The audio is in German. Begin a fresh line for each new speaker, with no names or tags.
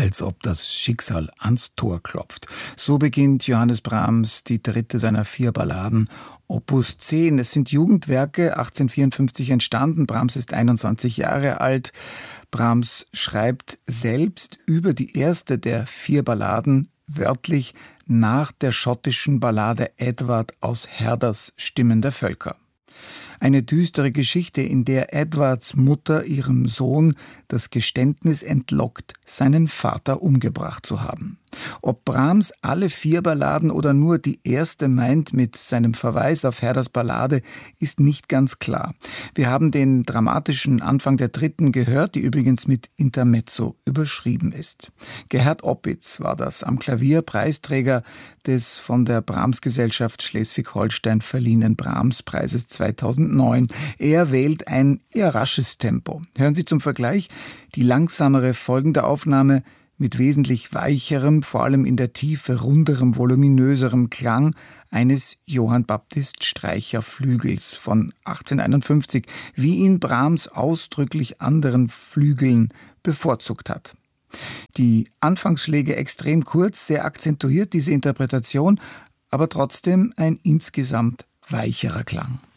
als ob das Schicksal ans Tor klopft. So beginnt Johannes Brahms die dritte seiner 4 Balladen, Opus 10. Es sind Jugendwerke, 1854 entstanden. Brahms ist 21 Jahre alt. Brahms schreibt selbst über die erste der 4 Balladen wörtlich nach der schottischen Ballade Edward aus Herders Stimmen der Völker. Eine düstere Geschichte, in der Edwards Mutter ihrem Sohn das Geständnis entlockt, seinen Vater umgebracht zu haben. Ob Brahms alle 4 Balladen oder nur die erste meint mit seinem Verweis auf Herders Ballade, ist nicht ganz klar. Wir haben den dramatischen Anfang der dritten gehört, die übrigens mit Intermezzo überschrieben ist. Gerhard Oppitz war das am Klavier, Preisträger des von der Brahms-Gesellschaft Schleswig-Holstein verliehenen Brahms-Preises 2009. Er wählt ein eher rasches Tempo. Hören Sie zum Vergleich die langsamere folgende Aufnahme mit wesentlich weicherem, vor allem in der Tiefe runderem, voluminöserem Klang eines Johann Baptist Streicher Flügels von 1851, wie ihn Brahms ausdrücklich anderen Flügeln bevorzugt hat. Die Anfangsschläge extrem kurz, sehr akzentuiert diese Interpretation, aber trotzdem ein insgesamt weicherer Klang.